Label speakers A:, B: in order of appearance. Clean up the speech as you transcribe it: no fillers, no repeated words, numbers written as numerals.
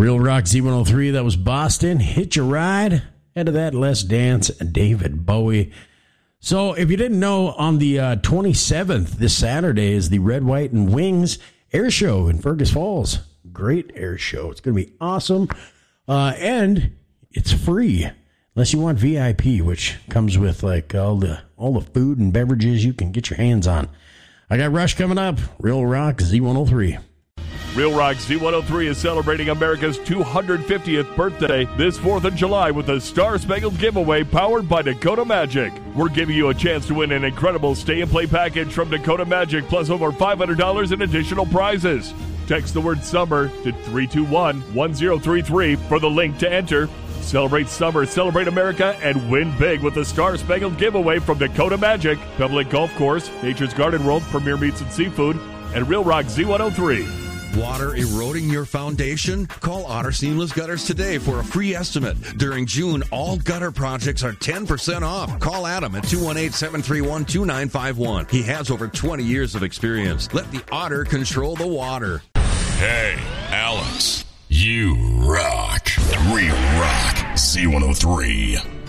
A: Real Rock Z103, that was Boston. Hitch a Ride. Ahead of that, Let's Dance, David Bowie. So if you didn't know, on the 27th, this Saturday, is the Red, White, and Wings Air Show in Fergus Falls. Great air show. It's going to be awesome. And it's free, unless you want VIP, which comes with like all the food and beverages you can get your hands on. I got Rush coming up. Real Rock Z103.
B: Real Rock Z103 is celebrating America's 250th birthday this 4th of July with a Star Spangled giveaway powered by Dakota Magic. We're giving you a chance to win an incredible stay-and-play package from Dakota Magic plus over $500 in additional prizes. Text the word SUMMER to 321-1033 for the link to enter. Celebrate summer, celebrate America, and win big with the Star Spangled giveaway from Dakota Magic, Pebble Lake Golf Course, Nature's Garden World, Premier Meats and Seafood, and Real Rock Z103.
C: Water eroding your foundation? Call Otter Seamless Gutters today for a free estimate. During June, all gutter projects are 10% off. Call Adam at 218-731-2951. He has over 20 years of experience. Let the Otter control the water.
D: Hey, Alex, you rock. Real Rock Z103.